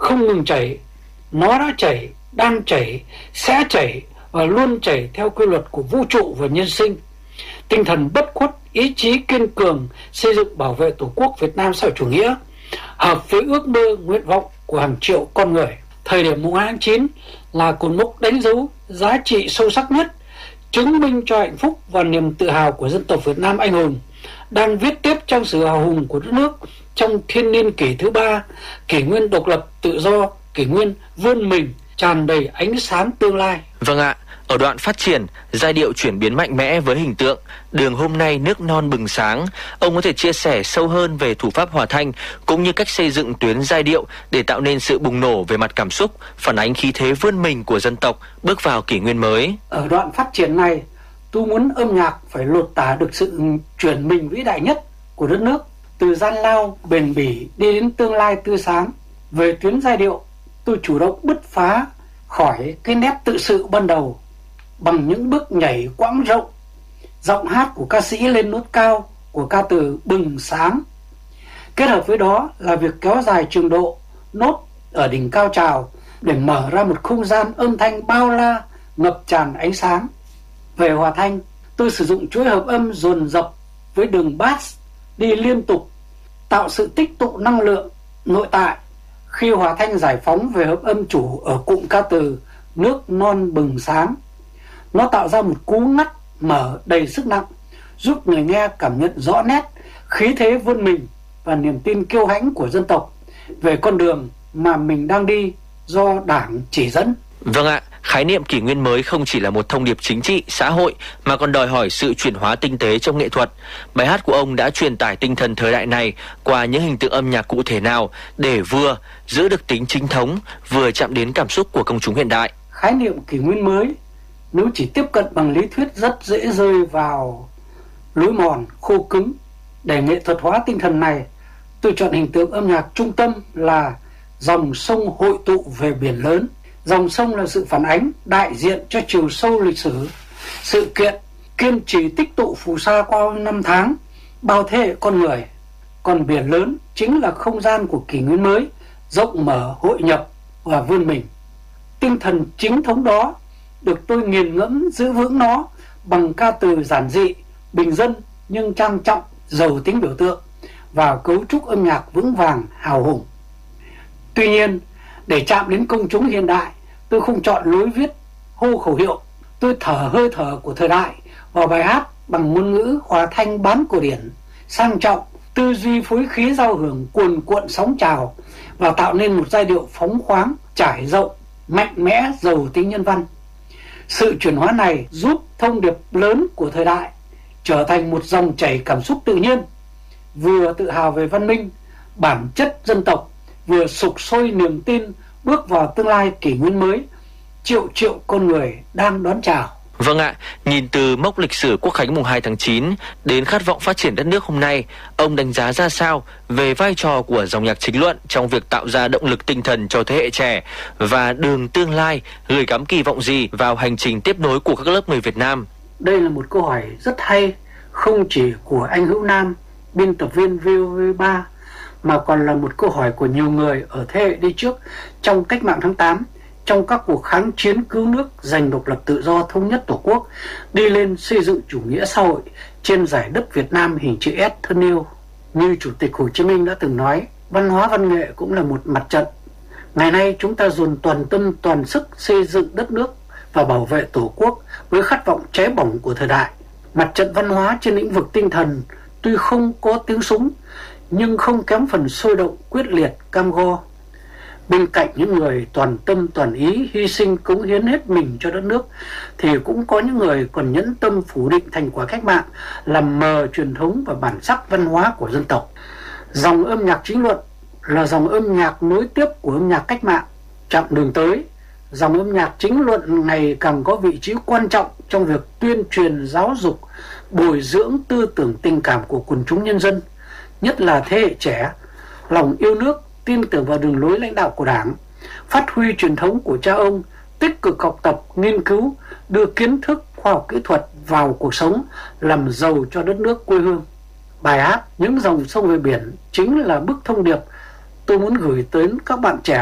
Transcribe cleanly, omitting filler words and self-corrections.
không ngừng chảy. Nó đã chảy, đang chảy, sẽ chảy và luôn chảy theo quy luật của vũ trụ và nhân sinh. Tinh thần bất khuất, ý chí kiên cường xây dựng bảo vệ Tổ quốc Việt Nam xã hội chủ nghĩa hợp với ước mơ, nguyện vọng của hàng triệu con người. Thời điểm mùng 2 tháng 9 là cột mốc đánh dấu giá trị sâu sắc nhất, chứng minh cho hạnh phúc và niềm tự hào của dân tộc Việt Nam anh hùng, đang viết tiếp trong sự hào hùng của đất nước trong thiên niên kỷ thứ 3, kỷ nguyên độc lập tự do, kỷ nguyên vươn mình, tràn đầy ánh sáng tương lai. Vâng ạ, ở đoạn phát triển, giai điệu chuyển biến mạnh mẽ với hình tượng đường hôm nay nước non bừng sáng, ông có thể chia sẻ sâu hơn về thủ pháp hòa thanh cũng như cách xây dựng tuyến giai điệu để tạo nên sự bùng nổ về mặt cảm xúc, phản ánh khí thế vươn mình của dân tộc bước vào kỷ nguyên mới. Ở đoạn phát triển này, tôi muốn âm nhạc phải lột tả được sự chuyển mình vĩ đại nhất của đất nước, từ gian lao bền bỉ đi đến tương lai tươi sáng. Về tuyến giai điệu, tôi chủ động bứt phá khỏi cái nét tự sự ban đầu bằng những bước nhảy quãng rộng, giọng hát của ca sĩ lên nốt cao của ca từ bừng sáng. Kết hợp với đó là việc kéo dài trường độ nốt ở đỉnh cao trào để mở ra một không gian âm thanh bao la, ngập tràn ánh sáng. Về hòa thanh, tôi sử dụng chuỗi hợp âm dồn dập với đường bass đi liên tục, tạo sự tích tụ năng lượng nội tại khi hòa thanh giải phóng về hợp âm chủ ở cụm ca từ nước non bừng sáng. Nó tạo ra một cú ngắt mở đầy sức nặng, giúp người nghe cảm nhận rõ nét khí thế vươn mình và niềm tin kiêu hãnh của dân tộc về con đường mà mình đang đi do Đảng chỉ dẫn. Vâng ạ, khái niệm kỷ nguyên mới không chỉ là một thông điệp chính trị, xã hội mà còn đòi hỏi sự chuyển hóa tinh tế trong nghệ thuật. Bài hát của ông đã truyền tải tinh thần thời đại này qua những hình tượng âm nhạc cụ thể nào để vừa giữ được tính chính thống, vừa chạm đến cảm xúc của công chúng hiện đại. Khái niệm kỷ nguyên mới nếu chỉ tiếp cận bằng lý thuyết rất dễ rơi vào lối mòn khô cứng. Để nghệ thuật hóa tinh thần này, tôi chọn hình tượng âm nhạc trung tâm là dòng sông hội tụ về biển lớn. Dòng sông là sự phản ánh đại diện cho chiều sâu lịch sử, sự kiện kiên trì tích tụ phù sa qua năm tháng, bao thế hệ con người. Còn biển lớn chính là không gian của kỷ nguyên mới, rộng mở, hội nhập và vươn mình. Tinh thần chính thống đó được tôi nghiền ngẫm giữ vững nó bằng ca từ giản dị, bình dân nhưng trang trọng, giàu tính biểu tượng và cấu trúc âm nhạc vững vàng, hào hùng. Tuy nhiên, để chạm đến công chúng hiện đại, tôi không chọn lối viết hô khẩu hiệu. Tôi thở hơi thở của thời đại vào bài hát bằng ngôn ngữ hòa thanh bán cổ điển, sang trọng, tư duy phối khí giao hưởng cuồn cuộn sóng trào và tạo nên một giai điệu phóng khoáng, trải rộng, mạnh mẽ, giàu tính nhân văn. Sự chuyển hóa này giúp thông điệp lớn của thời đại trở thành một dòng chảy cảm xúc tự nhiên, vừa tự hào về văn minh, bản chất dân tộc, vừa sục sôi niềm tin bước vào tương lai kỷ nguyên mới, triệu triệu con người đang đón chào. Vâng ạ, nhìn từ mốc lịch sử Quốc khánh mùng 2 tháng 9 đến khát vọng phát triển đất nước hôm nay, ông đánh giá ra sao về vai trò của dòng nhạc chính luận trong việc tạo ra động lực tinh thần cho thế hệ trẻ và đường tương lai, gửi gắm kỳ vọng gì vào hành trình tiếp nối của các lớp người Việt Nam? Đây là một câu hỏi rất hay, không chỉ của anh Hữu Nam, biên tập viên VOV3, mà còn là một câu hỏi của nhiều người ở thế hệ đi trước trong cách mạng tháng 8, trong các cuộc kháng chiến cứu nước giành độc lập tự do thống nhất Tổ quốc, đi lên xây dựng chủ nghĩa xã hội trên giải đất Việt Nam hình chữ S thân yêu. Như Chủ tịch Hồ Chí Minh đã từng nói, văn hóa văn nghệ cũng là một mặt trận. Ngày nay chúng ta dồn toàn tâm toàn sức xây dựng đất nước và bảo vệ Tổ quốc với khát vọng cháy bỏng của thời đại. Mặt trận văn hóa trên lĩnh vực tinh thần tuy không có tiếng súng nhưng không kém phần sôi động, quyết liệt, cam go. Bên cạnh những người toàn tâm toàn ý hy sinh cống hiến hết mình cho đất nước thì cũng có những người còn nhẫn tâm phủ định thành quả cách mạng, làm mờ truyền thống và bản sắc văn hóa của dân tộc. Dòng âm nhạc chính luận là dòng âm nhạc nối tiếp của âm nhạc cách mạng. Chặng đường tới, dòng âm nhạc chính luận ngày càng có vị trí quan trọng trong việc tuyên truyền, giáo dục, bồi dưỡng tư tưởng tình cảm của quần chúng nhân dân, nhất là thế hệ trẻ, lòng yêu nước, tin tưởng vào đường lối lãnh đạo của Đảng, phát huy truyền thống của cha ông, tích cực học tập, nghiên cứu, đưa kiến thức khoa học kỹ thuật vào cuộc sống, làm giàu cho đất nước quê hương. Bài hát Những dòng sông về biển chính là bức thông điệp tôi muốn gửi tới các bạn trẻ